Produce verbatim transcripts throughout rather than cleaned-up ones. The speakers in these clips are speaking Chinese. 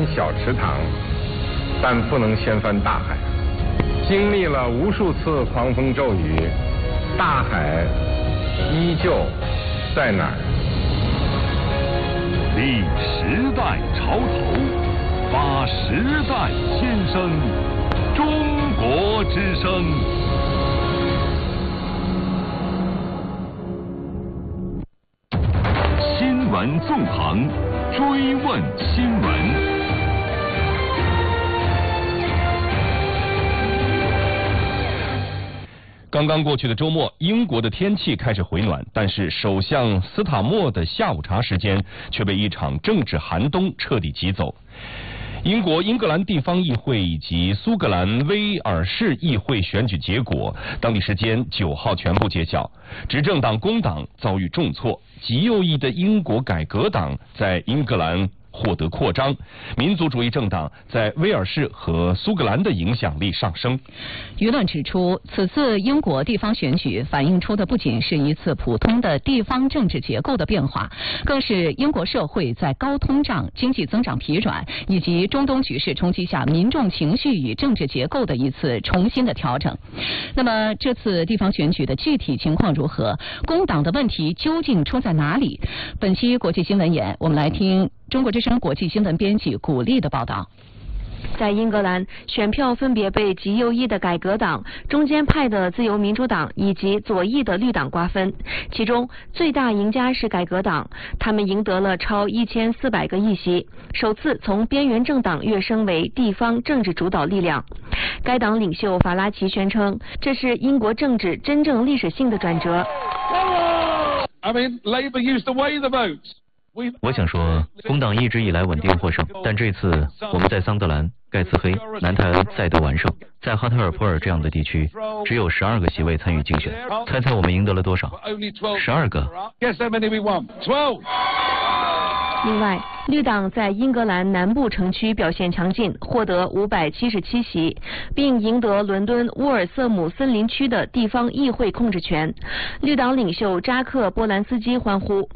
小池塘，但不能掀翻大海。经历了无数次狂风骤雨，大海依旧在哪儿？ 立时代潮头，发时代先声，中国之声。新闻纵横，追问新闻。 刚刚过去的周末，英国的天气开始回暖，但是首相斯塔默的下午茶时间却被一场政治寒冬彻底挤走。英国英格兰地方议会以及苏格兰威尔士议会选举结果，当地时间九号全部揭晓。执政党工党遭遇重挫，极右翼的英国改革党在英格兰获得扩张，民族主义政党在威尔士和苏格兰的影响力上升。 舆论指出，此次英国地方选举反映出的不仅是一次普通的地方政治结构的变化，更是英国社会在高通胀、经济增长疲软以及中东局势冲击下民众情绪与政治结构的一次重新的调整。那么，这次地方选举的具体情况如何？工党的问题究竟出在哪里？本期国际新闻眼，我们来听中国之声国际新闻编辑古丽的报道。 在英格兰，选票分别被极右翼的改革党、中间派的自由民主党以及左翼的绿党瓜分。其中最大赢家是改革党，他们赢得了超一千四百个议席，首次从边缘政党跃升为地方政治主导力量。该党领袖法拉奇宣称，这是英国政治真正历史性的转折。 I mean, Labour used to weigh the votes. 我想说，工党一直以来稳定获胜，但这次我们在桑德兰、盖茨黑、南泰恩再得完胜。在哈特尔普尔这样的地区，只有十二个席位参与竞选，猜猜我们赢得了多少？十二个。 另外，绿党在英格兰南部城区表现强劲，获得五百七十七席，并赢得伦敦沃尔瑟姆森林区的地方议会控制权。绿党领袖扎克·波兰斯基欢呼。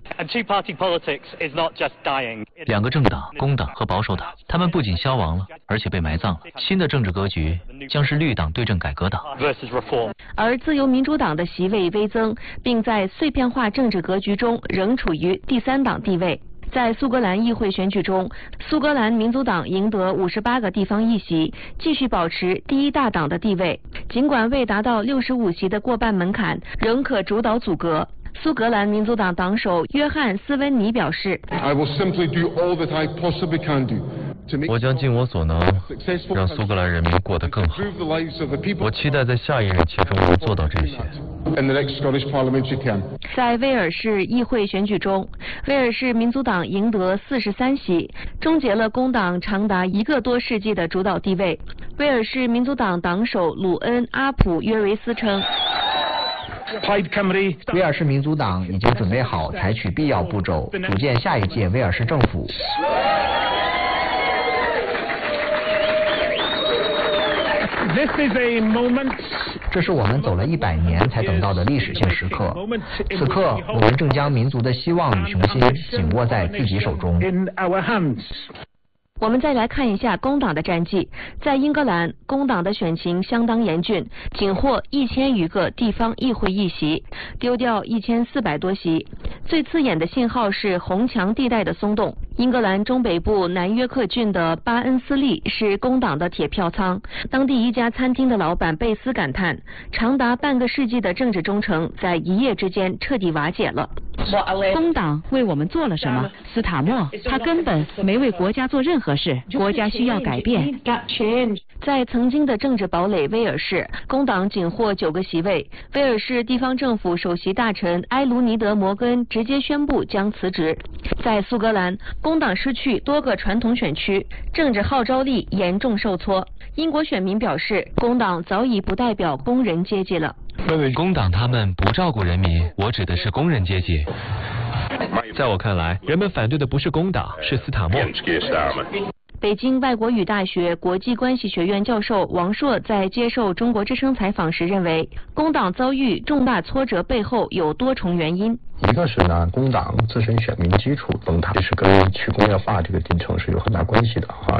两个政党，工党和保守党，他们不仅消亡了，而且被埋葬了。新的政治格局将是绿党对阵改革党。 而自由民主党的席位微增，并在碎片化政治格局中仍处于第三党地位。在苏格兰议会选举中，苏格兰民族党赢得五十八个地方议席，继续保持第一大党的地位。尽管未达到六十五席的过半门槛，仍可主导组阁。苏格兰民族党党首约翰·斯温尼表示 I will simply do all that I possibly can do. 我将尽我所能，让苏格兰人民过得更好。我期待在下一任期中能做到这些。 在威尔士议会选举中，威尔士民族党赢得四十三席，终结了工党长达一个多世纪的主导地位。威尔士民族党党首鲁恩·阿普约维斯称， 威尔士民族党已经准备好采取必要步骤，组建下一届威尔士政府。 This is a moment. 这是我们走了一百年才等到的历史性时刻。此刻，我们正将民族的希望与雄心紧握在自己手中。 我们再来看一下工党的战绩。在英格兰，工党的选情相当严峻，仅获一千余个地方议会议席，丢掉一千四百多席。最刺眼的信号是红墙地带的松动。英格兰中北部南约克郡的巴恩斯利是工党的铁票仓，当地一家餐厅的老板贝斯感叹，长达半个世纪的政治忠诚在一夜之间彻底瓦解了。 工党为我们做了什么？斯塔默，他根本没为国家做任何事，国家需要改变。 在曾经的政治堡垒威尔士，工党仅获九个席位。威尔士地方政府首席大臣埃卢尼德·摩根直接宣布将辞职。在苏格兰，工党失去多个传统选区，政治号召力严重受挫。英国选民表示，工党早已不代表工人阶级了。 工党他们不照顾人民，我指的是工人阶级。在我看来，人们反对的不是工党，是斯塔默。 北京外国语大学国际关系学院教授王硕在接受中国之声采访时认为，工党遭遇重大挫折背后有多重原因。 一个是呢，工党自身选民基础崩塌，这是跟去工业化这个进程是有很大关系的啊。